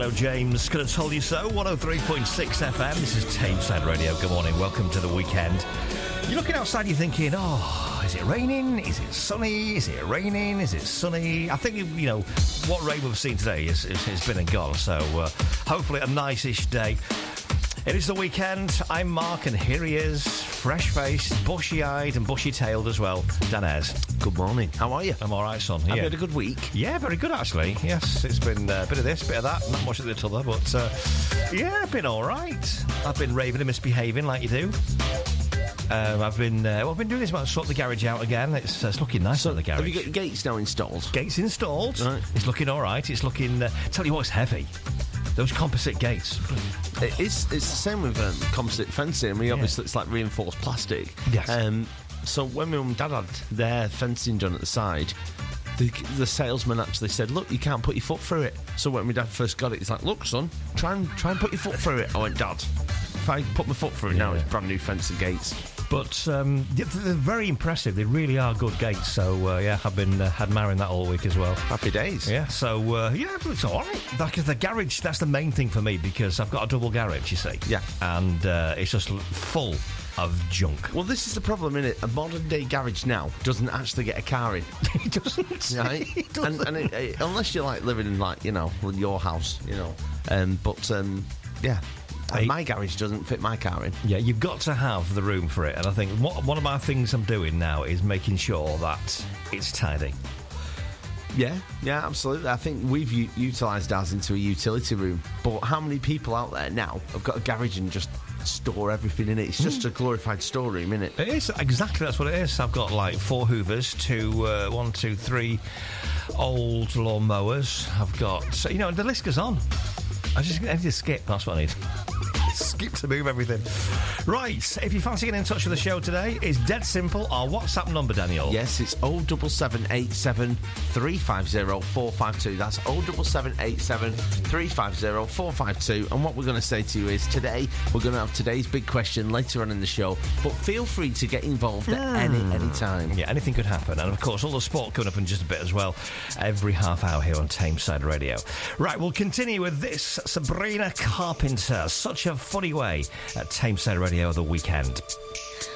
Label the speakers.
Speaker 1: Philo James could have told you so. 103.6 FM. This is Tameside Radio. Good morning. Welcome to the weekend. You're looking outside, you're thinking, oh, is it raining? Is it sunny? Is it raining? Is it sunny? I think, you know, what rain we've seen today is been and gone. So hopefully a nice-ish day. It is the weekend. I'm Mark, and here he is, fresh-faced, bushy-eyed and bushy-tailed as well, Dan Ayres.
Speaker 2: Good morning. How are you?
Speaker 1: I'm all right, son.
Speaker 2: Have you had a good week?
Speaker 1: Yeah, very good, actually. Yes, it's been a bit of this, bit of that, not much of the other, but yeah, been all right. I've been raving and misbehaving like you do. I've been doing this about sort the garage out again. It's looking nice at the garage.
Speaker 2: Have you got your gates now installed?
Speaker 1: Gates installed.
Speaker 2: Right.
Speaker 1: It's looking all right. It's looking. Tell you what, it's heavy. Those composite gates.
Speaker 2: It's the same with composite fencing. I mean, obviously it's like reinforced plastic.
Speaker 1: Yes.
Speaker 2: So when my mum and dad had their fencing done at the side, the salesman actually said, "Look, you can't put your foot through it." So when my dad first got it, he's like, "Look, son, try and put your foot through it." I went, "Dad, if I put my foot through it now, it's brand new fencing gates."
Speaker 1: But they're very impressive. They really are good gates. So yeah, I've been admiring that all week as well.
Speaker 2: Happy days.
Speaker 1: Yeah. So yeah, it's all right. Because the garage, that's the main thing for me, because I've got a double garage, you see.
Speaker 2: Yeah.
Speaker 1: And it's just full of junk.
Speaker 2: Well, this is the problem, isn't it? A modern day garage now doesn't actually get a car in.
Speaker 1: It doesn't.
Speaker 2: Right?
Speaker 1: It doesn't.
Speaker 2: And unless you're like living in, like, you know, your house, you know. Yeah. And my garage doesn't fit my car in.
Speaker 1: Yeah, you've got to have the room for it. And I think one of my things I'm doing now is making sure that it's tidy.
Speaker 2: Yeah, absolutely. I think we've utilised ours into a utility room. But how many people out there now have got a garage and just store everything in it? It's just a glorified storeroom, isn't it?
Speaker 1: It is, exactly, that's what it is. I've got like 4 Hoovers, 3 old lawn mowers. I've got, you know, the list goes on. I need to skip, that's what I need. Skip to move everything. Right, if you fancy getting in touch with the show today, it's dead simple. Our WhatsApp number, Daniel.
Speaker 2: Yes, it's 07787 350 452. That's 07787 350 452. And what we're going to say to you is today, we're going to have today's big question later on in the show. But feel free to get involved at any time.
Speaker 1: Yeah, anything could happen. And of course, all the sport coming up in just a bit as well. Every half hour here on Tameside Radio. Right, we'll continue with this. Sabrina Carpenter. Such a funny way at Tameside Radio the weekend.